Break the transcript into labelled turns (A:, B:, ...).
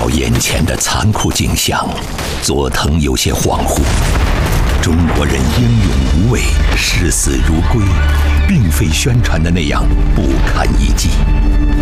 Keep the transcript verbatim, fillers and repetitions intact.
A: 到眼前的残酷景象，佐藤有些恍惚。中国人英勇无畏、视死如归，并非宣传的那样不堪一击。